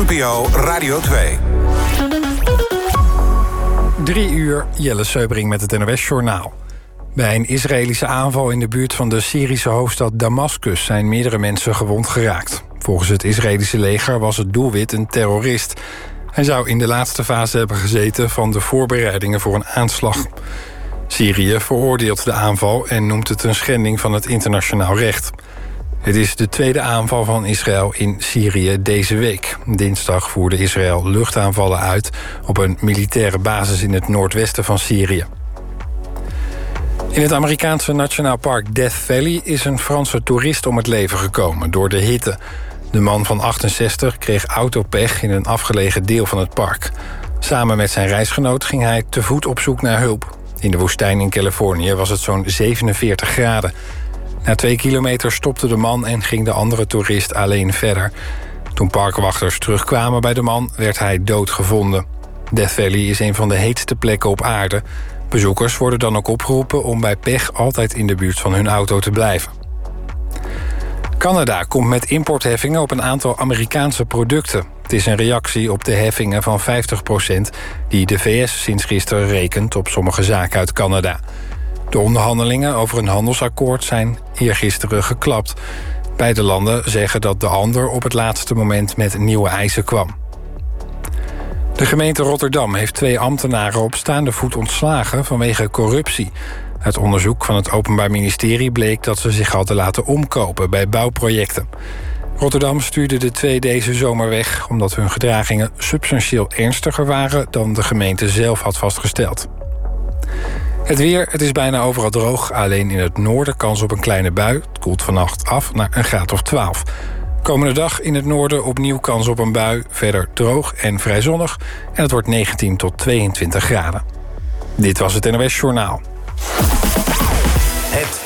NPO Radio 2. 3 uur, Jelle Seubring met het NOS-journaal. Bij een Israëlische aanval in de buurt van de Syrische hoofdstad Damascus zijn meerdere mensen gewond geraakt. Volgens het Israëlische leger was het doelwit een terrorist. Hij zou in de laatste fase hebben gezeten van de voorbereidingen voor een aanslag. Syrië veroordeelt de aanval en noemt het een schending van het internationaal recht. Het is de tweede aanval van Israël in Syrië deze week. Dinsdag voerde Israël luchtaanvallen uit op een militaire basis in het noordwesten van Syrië. In het Amerikaanse nationaal park Death Valley is een Franse toerist om het leven gekomen door de hitte. De man van 68 kreeg autopech in een afgelegen deel van het park. Samen met zijn reisgenoot ging hij te voet op zoek naar hulp. In de woestijn in Californië was het zo'n 47 graden. Na 2 kilometer stopte de man en ging de andere toerist alleen verder. Toen parkwachters terugkwamen bij de man, werd hij doodgevonden. Death Valley is een van de heetste plekken op aarde. Bezoekers worden dan ook opgeroepen om bij pech altijd in de buurt van hun auto te blijven. Canada komt met importheffingen op een aantal Amerikaanse producten. Het is een reactie op de heffingen van 50% die de VS sinds gisteren rekent op sommige zaken uit Canada. De onderhandelingen over een handelsakkoord zijn eergisteren geklapt. Beide landen zeggen dat de ander op het laatste moment met nieuwe eisen kwam. De gemeente Rotterdam heeft 2 ambtenaren op staande voet ontslagen vanwege corruptie. Uit onderzoek van het Openbaar Ministerie bleek dat ze zich hadden laten omkopen bij bouwprojecten. Rotterdam stuurde de 2 deze zomer weg omdat hun gedragingen substantieel ernstiger waren dan de gemeente zelf had vastgesteld. Het weer, het is bijna overal droog. Alleen in het noorden kans op een kleine bui. Het koelt vannacht af naar een graad of 12. Komende dag in het noorden opnieuw kans op een bui. Verder droog en vrij zonnig. En het wordt 19 tot 22 graden. Dit was het NOS Journaal.